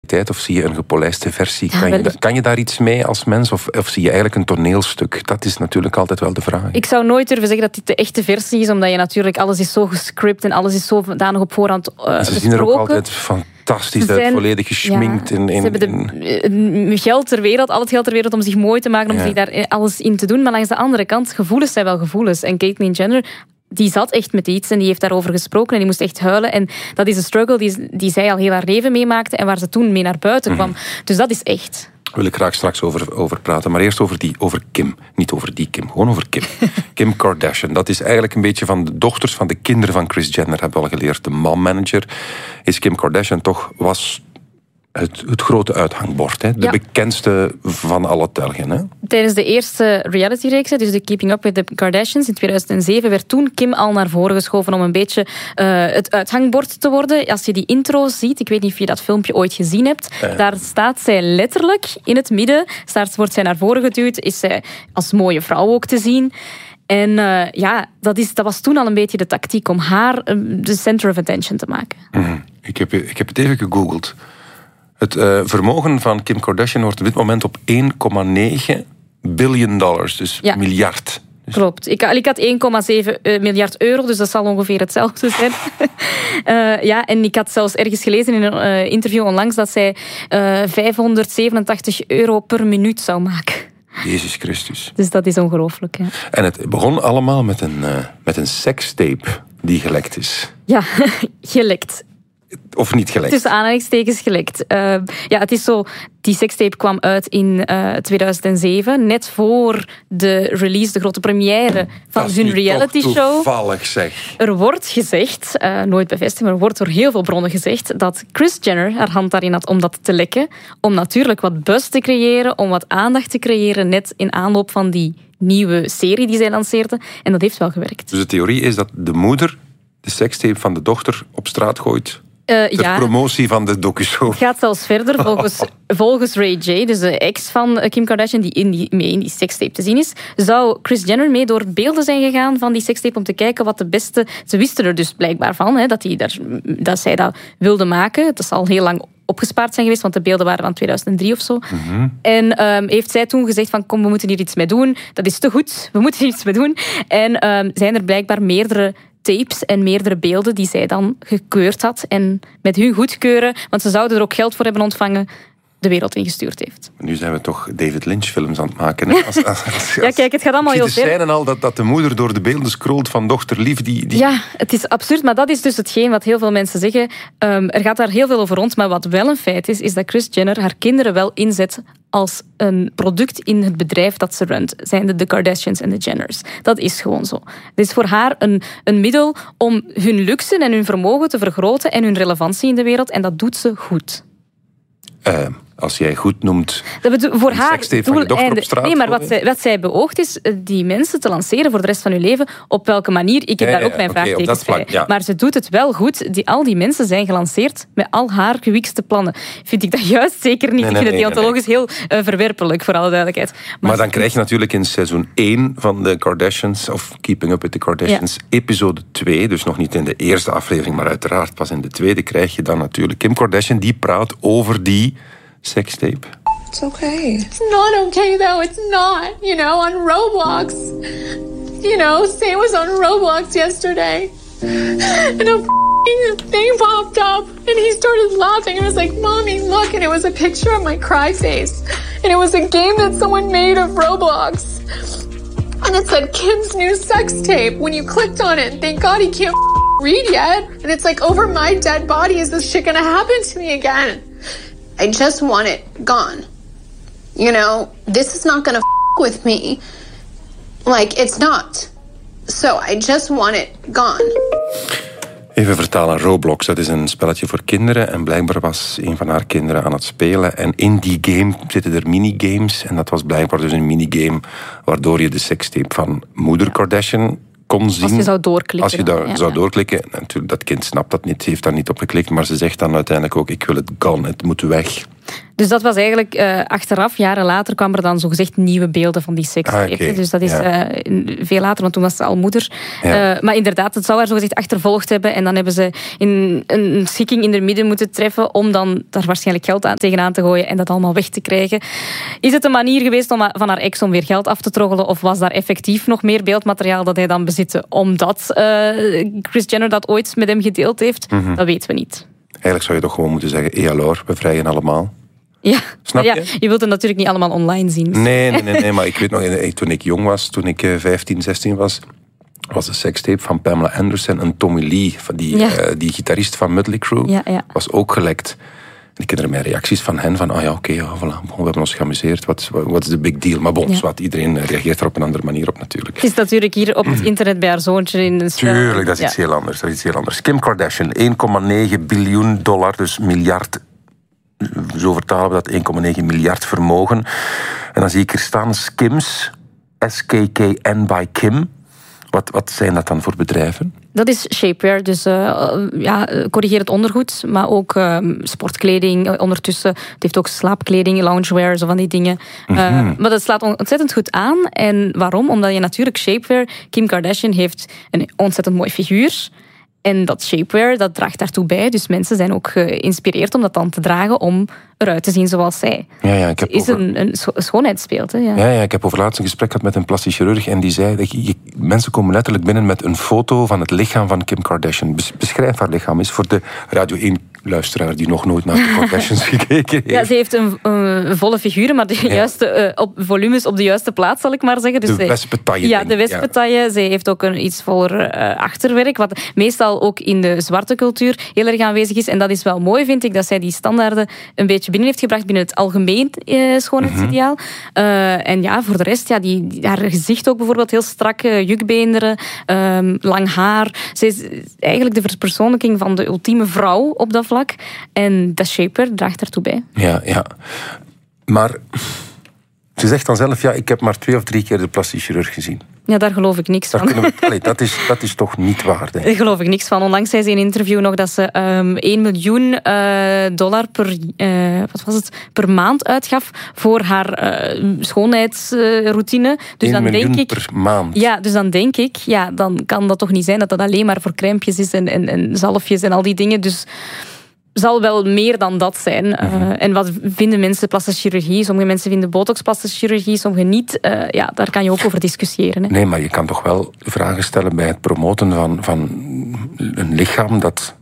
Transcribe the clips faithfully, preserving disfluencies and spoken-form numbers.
of zie je een gepolijste versie? Ja, kan, je, wel... kan je daar iets mee als mens? Of, of zie je eigenlijk een toneelstuk? Dat is natuurlijk altijd wel de vraag. Ik zou nooit durven zeggen dat dit de echte versie is, omdat je natuurlijk alles is zo gescript en alles is zo danig op voorhand uh, en ze besproken. zien er ook altijd fantastisch uit, zijn, volledig geschminkt. Ja, in, in, ze hebben de, de geld ter wereld, al het geld ter wereld om zich mooi te maken, om ja. zich daar alles in te doen. Maar langs de andere kant, gevoelens zijn wel gevoelens. En Caitlyn Jenner, die zat echt met iets en die heeft daarover gesproken en die moest echt huilen. En dat is een struggle die, die zij al heel haar leven meemaakte en waar ze toen mee naar buiten kwam. Mm-hmm. Dus dat is echt. Daar wil ik graag straks over, over praten. Maar eerst over, die, over Kim. Niet over die Kim, gewoon over Kim. Kim Kardashian. Dat is eigenlijk een beetje van de dochters van de kinderen van Kris Jenner, hebben we al geleerd. De mom-manager is Kim Kardashian toch, was het, het grote uithangbord. Hè? De ja. bekendste van alle telgen. Hè? Tijdens de eerste realityreeks, dus de Keeping Up with the Kardashians in tweeduizend zeven, werd toen Kim al naar voren geschoven om een beetje uh, het uithangbord te worden. Als je die intro ziet, ik weet niet of je dat filmpje ooit gezien hebt, uh. daar staat zij letterlijk in het midden, staat, wordt zij naar voren geduwd, is zij als mooie vrouw ook te zien. En uh, ja, dat, is, dat was toen al een beetje de tactiek om haar uh, de center of attention te maken. Mm-hmm. Ik heb, ik heb het even gegoogeld. Het uh, vermogen van Kim Kardashian wordt op dit moment op één komma negen biljoen dollars, dus ja. miljard. Dus... Klopt. Ik, ik had één komma zeven miljard euro, dus dat zal ongeveer hetzelfde zijn. uh, ja, en ik had zelfs ergens gelezen in een uh, interview onlangs dat zij uh, vijfhonderdzevenentachtig euro per minuut zou maken. Jezus Christus. Dus dat is ongelooflijk. Ja. En het begon allemaal met een, uh, met een sekstape die gelekt is. Ja, gelekt. Of niet gelekt? Tussen aanhalingstekens gelekt. Uh, ja, het is zo, die sekstape kwam uit in uh, tweeduizend zeven, net voor de release, de grote première van hun reality show. Dat is toevallig, zeg. Er wordt gezegd, uh, nooit bevestigd, maar er wordt door heel veel bronnen gezegd dat Kris Jenner haar hand daarin had om dat te lekken. Om natuurlijk wat buzz te creëren, om wat aandacht te creëren, net in aanloop van die nieuwe serie die zij lanceerde. En dat heeft wel gewerkt. Dus de theorie is dat de moeder de sekstape van de dochter op straat gooit... Uh, Ter ja. promotie van de docushow. Het gaat zelfs verder. Volgens, volgens Ray J, dus de ex van Kim Kardashian, die, in die mee in die sekstape te zien is, zou Kris Jenner mee door beelden zijn gegaan van die sekstape om te kijken wat de beste... Ze wisten er dus blijkbaar van, hè, dat, die daar, dat zij dat wilde maken. Dat zal heel lang opgespaard zijn geweest, want de beelden waren van tweeduizend drie of zo. Mm-hmm. En um, heeft zij toen gezegd van, kom, we moeten hier iets mee doen. Dat is te goed, we moeten hier iets mee doen. En um, zijn er blijkbaar meerdere tapes en meerdere beelden die zij dan gekeurd had en met hun goedkeuren, want ze zouden er ook geld voor hebben ontvangen, de wereld ingestuurd heeft. Nu zijn we toch David Lynch films aan het maken. Hè? Als, als, als, ja, kijk, het gaat allemaal heel ver. De scène al dat, dat de moeder door de beelden scrolt van dochter Lief. Die, die... Ja, het is absurd, maar dat is dus hetgeen wat heel veel mensen zeggen. Um, er gaat daar heel veel over rond, maar wat wel een feit is, is dat Kris Jenner haar kinderen wel inzet als een product in het bedrijf dat ze runt. Zijn de, de Kardashians en de Jenners. Dat is gewoon zo. Het is voor haar een, een middel om hun luxe en hun vermogen te vergroten en hun relevantie in de wereld. En dat doet ze goed. Uh, als jij goed noemt... Dat bedoel, voor haar doel einde. Nee, maar wat zij, wat zij beoogt is die mensen te lanceren voor de rest van hun leven. Op welke manier? Ik heb ja, daar ja, ook mijn okay, vraagtekens bij. Ja. Maar ze doet het wel goed. Die, al die mensen zijn gelanceerd met al haar gewikste plannen. Vind ik dat juist zeker niet. Nee, nee, ik vind het deontologisch nee, nee. heel uh, verwerpelijk, voor alle duidelijkheid. Maar, maar dan krijg je natuurlijk in seizoen één van de Kardashians, of Keeping Up with the Kardashians, ja. episode twee, dus nog niet in de eerste aflevering, maar uiteraard pas in de tweede, krijg je dan natuurlijk Kim Kardashian, die praat over die sekstape. It's okay. It's not okay, though. It's not. You know, on Roblox. You know, Sam was on Roblox yesterday. And a thing popped up. And he started laughing. And I was like, Mommy, look. And it was a picture of my cry face. And it was a game that someone made of Roblox. And it said Kim's new sex tape. When you clicked on it, thank God he can't read yet. And it's like, over my dead body, is this shit gonna happen to me again? I just want it gone. You know, this is not gonna f*** with me. Like, it's not. So I just want it gone. Even vertalen, Roblox, dat is een spelletje voor kinderen. En blijkbaar was een van haar kinderen aan het spelen. En in die game zitten er minigames. En dat was blijkbaar dus een minigame waardoor je de sekstape van moeder Kardashian kon zien. Als je zou doorklikken. Als je daar ja, zou ja. doorklikken. Natuurlijk, dat kind snapt dat niet, heeft daar niet op geklikt. Maar ze zegt dan uiteindelijk ook, ik wil het gone, het moet weg. Dus dat was eigenlijk uh, achteraf, jaren later, kwam er dan zogezegd nieuwe beelden van die sekstape. Ah, okay. Dus dat is ja. uh, veel later, want toen was ze al moeder. Ja. Uh, maar inderdaad, het zou haar zogezegd achtervolgd hebben. En dan hebben ze in een schikking in de midden moeten treffen om dan daar waarschijnlijk geld aan, tegenaan te gooien en dat allemaal weg te krijgen. Is het een manier geweest om, van haar ex om weer geld af te troggelen? Of was daar effectief nog meer beeldmateriaal dat hij dan bezitte omdat uh, Kris Jenner dat ooit met hem gedeeld heeft? Mm-hmm. Dat weten we niet. Eigenlijk zou je toch gewoon moeten zeggen, et alors, we vrijen allemaal. Ja. Snap ja, je? Je wilt het natuurlijk niet allemaal online zien. Nee, nee, nee, nee, maar ik weet nog, toen ik jong was, toen ik vijftien, zestien was, was de sekstape van Pamela Anderson en Tommy Lee, die, ja. uh, die gitarist van Mötley Crüe, ja, ja. was ook gelekt. En ik herinner mij reacties van hen, van, ah ja, oké, okay, ja, voilà, we hebben ons geamuseerd, wat is de big deal? Maar bon, ja. zwart, iedereen reageert er op een andere manier op natuurlijk. Het is natuurlijk hier op het internet bij haar zoontje in de spel. Tuurlijk, dat is iets ja. heel anders, dat is iets heel anders. Kim Kardashian, één komma negen biljoen dollar, dus miljard. Zo vertalen we dat, één komma negen miljard vermogen. En dan zie ik hier staan Skims, S K K N by Kim. Wat, wat zijn dat dan voor bedrijven? Dat is shapewear, dus uh, ja, corrigerend ondergoed, maar ook uh, sportkleding ondertussen. Het heeft ook slaapkleding, loungewear, zo van die dingen. Mm-hmm. Uh, maar dat slaat ontzettend goed aan. En waarom? Omdat je natuurlijk shapewear... Kim Kardashian heeft een ontzettend mooi figuur. En dat shapewear, dat draagt daartoe bij. Dus mensen zijn ook geïnspireerd om dat dan te dragen om eruit te zien zoals zij. Ja, ja, ik heb het is over... een, een schoonheidsbeeld. Hè, ja. Ja, ja, ik heb over laatst een gesprek gehad met een plastisch chirurg en die zei dat je, mensen komen letterlijk binnen met een foto van het lichaam van Kim Kardashian. Beschrijf haar lichaam eens voor de Radio één luisteraar die nog nooit naar de Kardashians gekeken heeft. Ja, ze heeft een, een volle figuur, maar de ja. juiste uh, op, volumes op de juiste plaats, zal ik maar zeggen. Dus de wespentaille. Ja, de wespentaille. Ja. Ze heeft ook een iets voller uh, achterwerk, wat meestal ook in de zwarte cultuur heel erg aanwezig is. En dat is wel mooi, vind ik, dat zij die standaarden een beetje binnen heeft gebracht binnen het algemeen uh, schoonheidsideaal. Mm-hmm. Uh, en ja, voor de rest, ja, die, die, haar gezicht ook bijvoorbeeld heel strak, uh, jukbeenderen, um, lang haar. Ze is eigenlijk de verpersoonlijking van de ultieme vrouw op dat vlak. En dat shapewear draagt daartoe bij. Ja, ja. Maar ze zegt dan zelf, ja, ik heb maar twee of drie keer de plastisch chirurg gezien. Ja, daar geloof ik niks daar van. We, allee, dat, is, dat is toch niet waar, denk ik. Daar geloof ik niks van. Onlangs zei ze in een interview nog dat ze um, één miljoen uh, dollar per, uh, wat was het, per maand uitgaf voor haar uh, schoonheidsroutine. Uh, dus één dan miljoen denk ik, per maand? Ja, dus dan denk ik, ja, dan kan dat toch niet zijn dat dat alleen maar voor crèmpjes is en, en, en zalfjes en al die dingen. Dus zal wel meer dan dat zijn. Mm-hmm. Uh, en wat vinden mensen plastische chirurgie? Sommige mensen vinden botox plastische chirurgie, sommige niet. Uh, ja, daar kan je ook over discussiëren. Hè. Nee, maar je kan toch wel vragen stellen bij het promoten van, van een lichaam dat...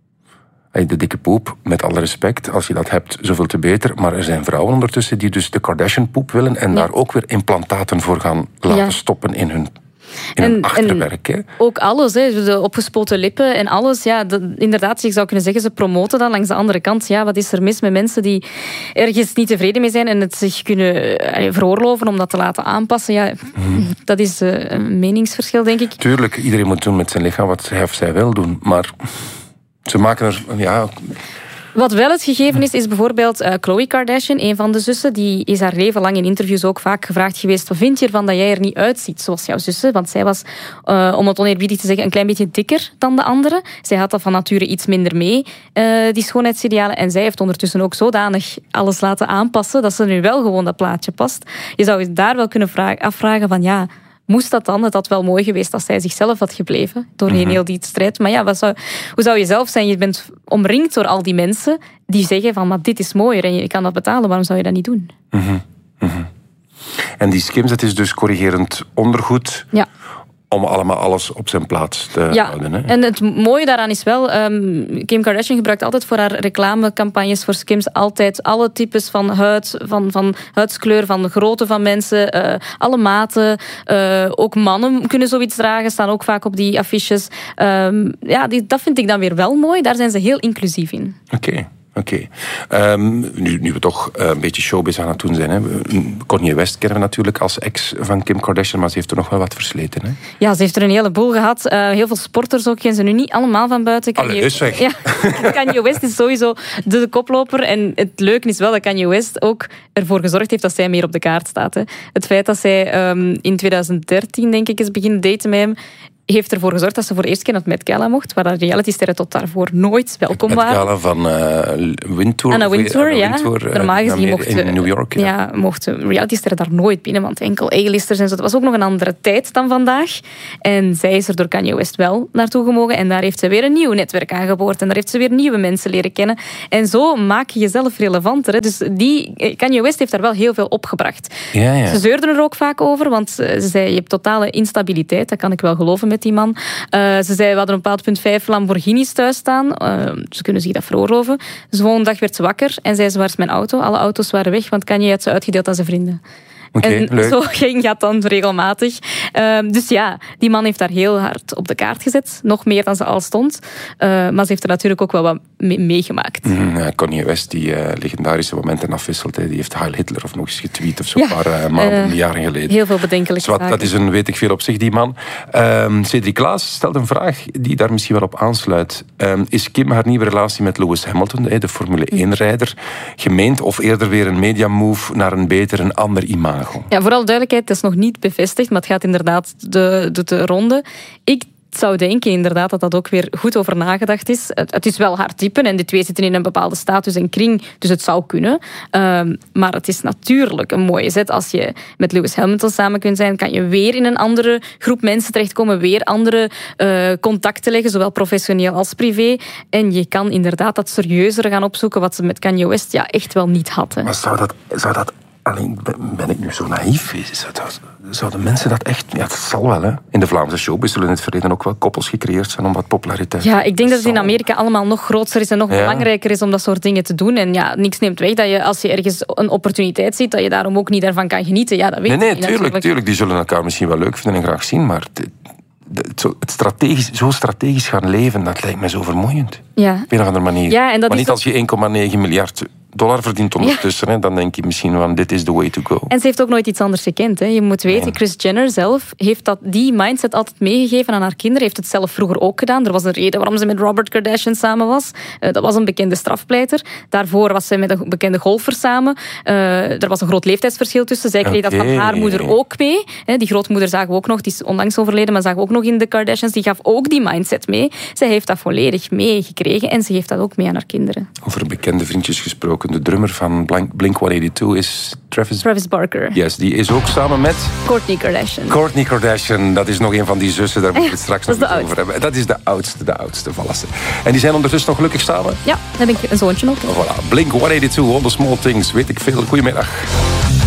De dikke poep, met alle respect, als je dat hebt, zoveel te beter. Maar er zijn vrouwen ondertussen die dus de Kardashian-poep willen en ja. daar ook weer implantaten voor gaan laten ja. stoppen in hun... In en, achterwerk, hè? Ook alles, hè, de opgespoten lippen en alles. Ja, de, inderdaad, je zou kunnen zeggen, ze promoten dat langs de andere kant. Ja, wat is er mis met mensen die ergens niet tevreden mee zijn en het zich kunnen uh, veroorloven om dat te laten aanpassen? Ja, hmm. Dat is uh, een meningsverschil, denk ik. Tuurlijk, iedereen moet doen met zijn lichaam wat hij of zij wil doen. Maar ze maken er... Ja, wat wel het gegeven is, is bijvoorbeeld uh, Khloe Kardashian, een van de zussen. Die is haar leven lang in interviews ook vaak gevraagd geweest: wat vind je ervan dat jij er niet uitziet zoals jouw zussen? Want zij was, uh, om het oneerbiedig te zeggen, een klein beetje dikker dan de andere. Zij had dat van nature iets minder mee, uh, die schoonheidsidealen. En zij heeft ondertussen ook zodanig alles laten aanpassen dat ze nu wel gewoon dat plaatje past. Je zou je daar wel kunnen vragen, afvragen van ja... Moest dat dan? Het had wel mooi geweest als zij zichzelf had gebleven doorheen mm-hmm. heel die strijd. Maar ja, wat zou, hoe zou je zelf zijn? Je bent omringd door al die mensen die zeggen van, maar dit is mooier en je kan dat betalen. Waarom zou je dat niet doen? Mm-hmm. Mm-hmm. En die Skims, dat is dus corrigerend ondergoed... Ja. Om allemaal alles op zijn plaats te ja, houden. Hè? En het mooie daaraan is wel... Um, Kim Kardashian gebruikt altijd voor haar reclamecampagnes voor Skims altijd alle types van huid, van, van huidskleur, van de grootte van mensen, uh, alle maten. Uh, ook mannen kunnen zoiets dragen, staan ook vaak op die affiches. Um, ja, die, dat vind ik dan weer wel mooi. Daar zijn ze heel inclusief in. Oké. Okay. Oké. Okay. Um, nu, nu we toch uh, een beetje showbiz aan het doen zijn. Hè. Kanye West kennen we natuurlijk als ex van Kim Kardashian, maar ze heeft er nog wel wat versleten. Hè. Ja, ze heeft er een heleboel gehad. Uh, heel veel sporters ook, kennen ze nu niet allemaal van buiten. Allee, is weg. Ja, Kanye West is sowieso de, de koploper. En het leuke is wel dat Kanye West ook ervoor gezorgd heeft dat zij meer op de kaart staat. Hè. Het feit dat zij um, in twintig dertien, denk ik, is beginnen daten met hem, heeft ervoor gezorgd dat ze voor de eerste keer naar het Met Gala mocht, waar de realitysterren tot daarvoor nooit welkom Het waren. Met Gala van uh, Wintour. Anna Wintour, Anna ja. Wintour, uh, Normaal gezien mochten, in New York. Ja, ja, mochten realitysterren daar nooit binnen, want enkel A-listers en zo. Dat was ook nog een andere tijd dan vandaag. En zij is er door Kanye West wel naartoe gemogen en daar heeft ze weer een nieuw netwerk aangeboord en daar heeft ze weer nieuwe mensen leren kennen. En zo maak je jezelf relevanter. Hè. Dus die, Kanye West heeft daar wel heel veel opgebracht. Ja, ja. Ze zeurden er ook vaak over, want ze zei, je hebt totale instabiliteit. Dat kan ik wel geloven met die man. Uh, ze zei, we hadden op een bepaald punt vijf Lamborghinis thuis staan. Uh, ze kunnen zich dat veroorloven. Dus de volgende dag werd ze wakker en zei ze, waar is mijn auto? Alle auto's waren weg, want Kanye had ze uitgedeeld aan zijn vrienden. Okay, en leuk. Zo ging dat dan regelmatig. Uh, dus ja, die man heeft daar heel hard op de kaart gezet. Nog meer dan ze al stond. Uh, maar ze heeft er natuurlijk ook wel wat mee- meegemaakt. Mm, uh, Kanye West, die uh, legendarische momenten afwisselt. Hè. Die heeft Heil Hitler of nog eens getweet of zo een ja, paar uh, maanden, uh, jaren geleden. Heel veel bedenkelijke Zwat, zaken. Dat is een weet ik veel op zich, die man. Um, Cedric Klaas stelt een vraag die daar misschien wel op aansluit. Um, is Kim haar nieuwe relatie met Lewis Hamilton, de Formule één-rijder, gemeend of eerder weer een mediamove naar een beter, een ander imago? Ja, voor alle duidelijkheid, het is nog niet bevestigd, maar het gaat inderdaad de, de, de ronde. Ik zou denken inderdaad dat dat ook weer goed over nagedacht is. Het, het is wel haar type en de twee zitten in een bepaalde status en kring, dus het zou kunnen. Um, maar het is natuurlijk een mooie zet. Als je met Lewis Hamilton samen kunt zijn, kan je weer in een andere groep mensen terechtkomen, weer andere uh, contacten leggen, zowel professioneel als privé. En je kan inderdaad dat serieuzer gaan opzoeken, wat ze met Kanye West ja, echt wel niet hadden. Maar zou dat... Zou dat... Alleen ben ik nu zo naïef? Zouden mensen dat echt... Ja, dat zal wel, hè. In de Vlaamse showbiz zullen in het verleden ook wel koppels gecreëerd zijn om wat populariteit. Ja, ik denk dat het in Amerika allemaal nog groter is en nog ja. belangrijker is om dat soort dingen te doen. En ja, niks neemt weg dat je, als je ergens een opportuniteit ziet, dat je daarom ook niet daarvan kan genieten. Ja, dat weet nee, nee, ik niet, tuurlijk, tuurlijk. Die zullen elkaar misschien wel leuk vinden en graag zien, maar... Het, het strategisch, zo strategisch gaan leven, dat lijkt mij zo vermoeiend. Ja. Op een of andere manier. Ja, en dat maar is niet als je één komma negen miljard dollar verdient ondertussen. Ja. Hè, dan denk je misschien van, dit is the way to go. En ze heeft ook nooit iets anders gekend. Hè. Je moet weten, nee. Kris Jenner zelf heeft dat, die mindset altijd meegegeven aan haar kinderen. Heeft het zelf vroeger ook gedaan. Er was een reden waarom ze met Robert Kardashian samen was. Uh, dat was een bekende strafpleiter. Daarvoor was ze met een bekende golfer samen. Uh, er was een groot leeftijdsverschil tussen. Zij kreeg okay. dat van haar moeder ook mee. Hè. Die grootmoeder zagen we ook nog. Die is onlangs overleden, maar zagen we ook nog in de Kardashians. Die gaf ook die mindset mee. Zij heeft dat volledig meegekregen. En ze geeft dat ook mee aan haar kinderen. Over bekende vriendjes gesproken. De drummer van Blink honderdtweeënnegentig is Travis... Travis Barker. Yes, die is ook samen met... Kourtney Kardashian. Kourtney Kardashian, dat is nog een van die zussen, daar moeten we het straks nog eens over hebben. Dat is de oudste, de oudste, voilà. En die zijn ondertussen nog gelukkig samen? Ja, dan heb ik een zoontje ook. Voilà, Blink honderdnegenennegentig, all the small things, weet ik veel. Goedemiddag.